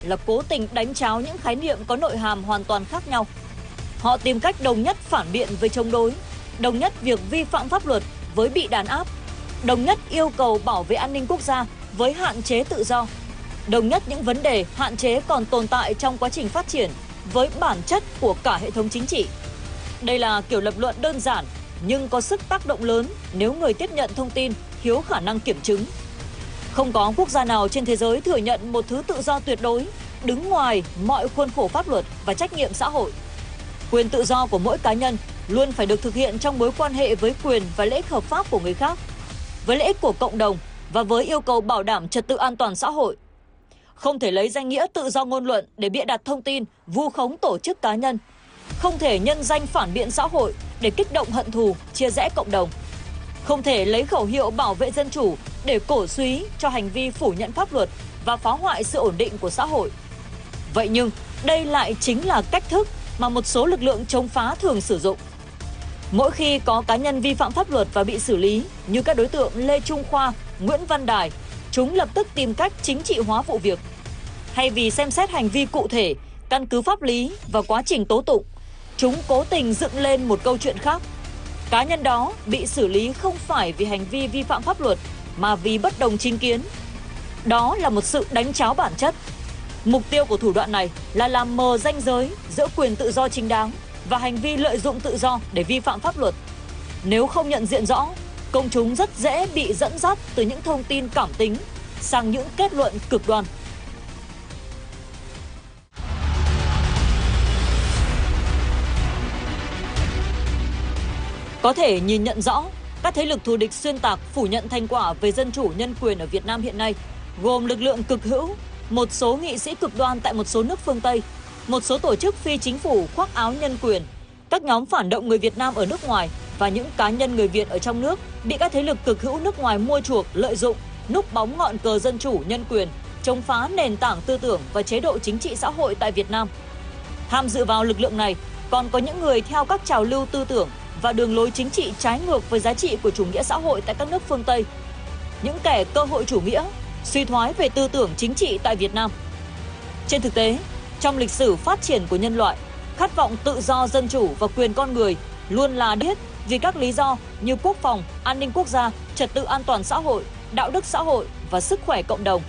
là cố tình đánh tráo những khái niệm có nội hàm hoàn toàn khác nhau. Họ tìm cách đồng nhất phản biện với chống đối, đồng nhất việc vi phạm pháp luật với bị đàn áp, đồng nhất yêu cầu bảo vệ an ninh quốc gia với hạn chế tự do, đồng nhất những vấn đề hạn chế còn tồn tại trong quá trình phát triển với bản chất của cả hệ thống chính trị. Đây là kiểu lập luận đơn giản nhưng có sức tác động lớn nếu người tiếp nhận thông tin thiếu khả năng kiểm chứng. Không có quốc gia nào trên thế giới thừa nhận một thứ tự do tuyệt đối, đứng ngoài mọi khuôn khổ pháp luật và trách nhiệm xã hội. Quyền tự do của mỗi cá nhân luôn phải được thực hiện trong mối quan hệ với quyền và lợi ích hợp pháp của người khác, với lợi ích của cộng đồng và với yêu cầu bảo đảm trật tự an toàn xã hội. Không thể lấy danh nghĩa tự do ngôn luận để bịa đặt thông tin, vu khống tổ chức cá nhân. Không thể nhân danh phản biện xã hội để kích động hận thù, chia rẽ cộng đồng. Không thể lấy khẩu hiệu bảo vệ dân chủ để cổ suý cho hành vi phủ nhận pháp luật và phá hoại sự ổn định của xã hội. Vậy nhưng đây lại chính là cách thức mà một số lực lượng chống phá thường sử dụng. Mỗi khi có cá nhân vi phạm pháp luật và bị xử lý như các đối tượng Lê Trung Khoa, Nguyễn Văn Đài, chúng lập tức tìm cách chính trị hóa vụ việc. Thay vì xem xét hành vi cụ thể, căn cứ pháp lý và quá trình tố tụng, chúng cố tình dựng lên một câu chuyện khác. Cá nhân đó bị xử lý không phải vì hành vi vi phạm pháp luật mà vì bất đồng chính kiến. Đó là một sự đánh tráo bản chất. Mục tiêu của thủ đoạn này là làm mờ ranh giới giữa quyền tự do chính đáng và hành vi lợi dụng tự do để vi phạm pháp luật. Nếu không nhận diện rõ, công chúng rất dễ bị dẫn dắt từ những thông tin cảm tính sang những kết luận cực đoan. Có thể nhìn nhận rõ, các thế lực thù địch xuyên tạc phủ nhận thành quả về dân chủ nhân quyền ở Việt Nam hiện nay, gồm lực lượng cực hữu, một số nghị sĩ cực đoan tại một số nước phương Tây, một số tổ chức phi chính phủ khoác áo nhân quyền, các nhóm phản động người Việt Nam ở nước ngoài và những cá nhân người Việt ở trong nước bị các thế lực cực hữu nước ngoài mua chuộc, lợi dụng, núp bóng ngọn cờ dân chủ nhân quyền, chống phá nền tảng tư tưởng và chế độ chính trị xã hội tại Việt Nam. Tham dự vào lực lượng này còn có những người theo các trào lưu tư tưởng và đường lối chính trị trái ngược với giá trị của chủ nghĩa xã hội tại các nước phương Tây, những kẻ cơ hội chủ nghĩa, suy thoái về tư tưởng chính trị tại Việt Nam. Trên thực tế, trong lịch sử phát triển của nhân loại, khát vọng tự do, dân chủ và quyền con người luôn là điết vì các lý do như quốc phòng, an ninh quốc gia, trật tự an toàn xã hội, đạo đức xã hội và sức khỏe cộng đồng.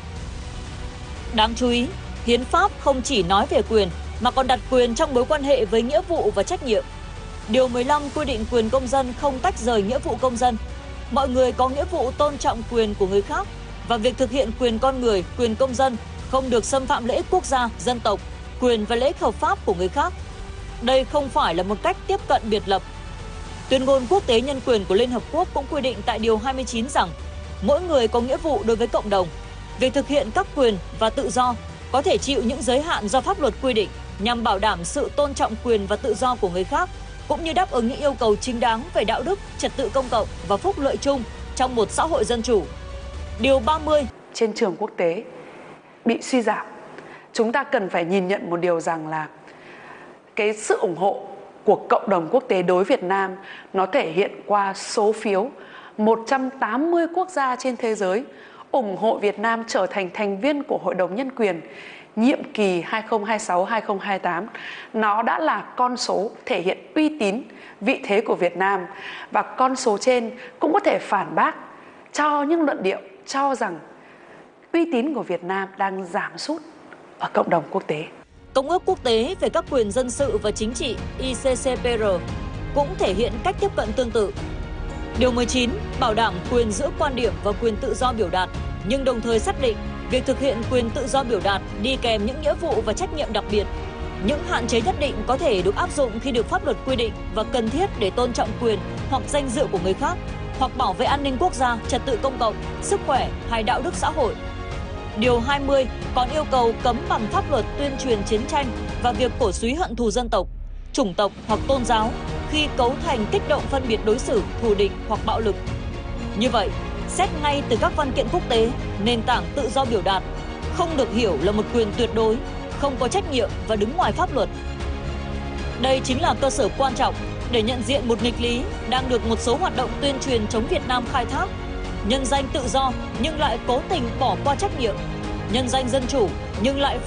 Đáng chú ý, hiến pháp không chỉ nói về quyền mà còn đặt quyền trong mối quan hệ với nghĩa vụ và trách nhiệm. Điều 15 quy định quyền công dân không tách rời nghĩa vụ công dân. Mọi người có nghĩa vụ tôn trọng quyền của người khác và việc thực hiện quyền con người, quyền công dân không được xâm phạm lợi ích quốc gia, dân tộc, quyền và lợi ích hợp pháp của người khác. Đây không phải là một cách tiếp cận biệt lập. Tuyên ngôn quốc tế nhân quyền của Liên Hợp Quốc cũng quy định tại Điều 29 rằng mỗi người có nghĩa vụ đối với cộng đồng. Việc thực hiện các quyền và tự do có thể chịu những giới hạn do pháp luật quy định nhằm bảo đảm sự tôn trọng quyền và tự do của người khác, cũng như đáp ứng những yêu cầu chính đáng về đạo đức, trật tự công cộng và phúc lợi chung trong một xã hội dân chủ. Điều 30. Trên trường quốc tế bị suy giảm, chúng ta cần phải nhìn nhận một điều rằng là cái sự ủng hộ của cộng đồng quốc tế đối Việt Nam nó thể hiện qua số phiếu 180 quốc gia trên thế giới ủng hộ Việt Nam trở thành thành viên của Hội đồng Nhân quyền nhiệm kỳ 2026-2028. Nó đã là con số thể hiện uy tín, vị thế của Việt Nam, và con số trên cũng có thể phản bác cho những luận điệu cho rằng uy tín của Việt Nam đang giảm sút ở cộng đồng quốc tế. Công ước quốc tế về các quyền dân sự và chính trị ICCPR cũng thể hiện cách tiếp cận tương tự. Điều 19 bảo đảm quyền giữ quan điểm và quyền tự do biểu đạt, nhưng đồng thời xác định việc thực hiện quyền tự do biểu đạt đi kèm những nghĩa vụ và trách nhiệm đặc biệt. Những hạn chế nhất định có thể được áp dụng khi được pháp luật quy định và cần thiết để tôn trọng quyền hoặc danh dự của người khác, hoặc bảo vệ an ninh quốc gia, trật tự công cộng, sức khỏe hay đạo đức xã hội. Điều 20 còn yêu cầu cấm bằng pháp luật tuyên truyền chiến tranh và việc cổ suý hận thù dân tộc, chủng tộc hoặc tôn giáo khi cấu thành kích động phân biệt đối xử, thù địch hoặc bạo lực. Như vậy, xét ngay từ các văn kiện quốc tế, nền tảng tự do biểu đạt không được hiểu là một quyền tuyệt đối, không có trách nhiệm và đứng ngoài pháp luật. Đây chính là cơ sở quan trọng để nhận diện một nghịch lý đang được một số hoạt động tuyên truyền chống Việt Nam khai thác, nhân danh tự do nhưng lại cố tình bỏ qua trách nhiệm, nhân danh dân chủ nhưng lại